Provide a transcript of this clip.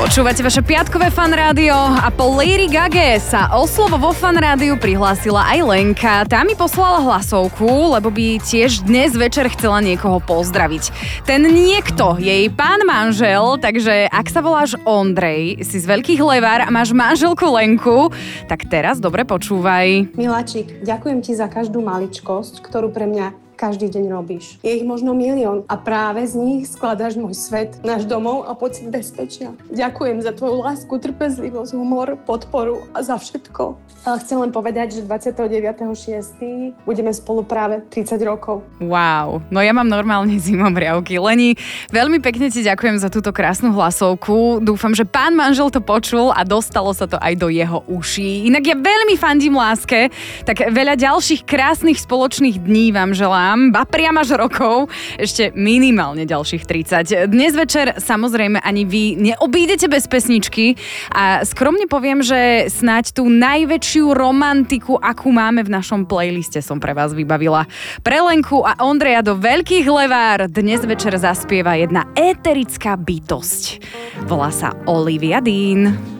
Počúvate vaše piatkové Fan Rádio a po Lady Gage sa o slovo vo Fan Rádiu prihlásila aj Lenka. Tá mi poslala hlasovku, lebo by tiež dnes večer chcela niekoho pozdraviť. Ten niekto je jej pán manžel, takže ak sa voláš Ondrej, si z Veľkých Levár a máš manželku Lenku, tak teraz dobre počúvaj. Miláčik, ďakujem ti za každú maličkosť, ktorú pre mňa každý deň robíš. Je ich možno milión a práve z nich skladáš môj svet, náš domov a pocit bezpečia. Ďakujem za tvoju lásku, trpezlivosť, humor, podporu a za všetko. Chcem len povedať, že 29.6. budeme spolu práve 30 rokov. Wow, no ja mám normálne zimomriavky. Leni, veľmi pekne ti ďakujem za túto krásnu hlasovku. Dúfam, že pán manžel to počul a dostalo sa to aj do jeho uší. Inak ja veľmi fandím láske, tak veľa ďalších krásnych spoločných dní vám želám. Ba priam až rokov, ešte minimálne ďalších 30. Dnes večer samozrejme ani vy neobídete bez pesničky a skromne poviem, že snáď tú najväčšiu romantiku, akú máme v našom playliste, som pre vás vybavila. Pre Lenku a Ondreja do Veľkých Levár dnes večer zaspieva jedna éterická bytosť. Volá sa Olivia Dean.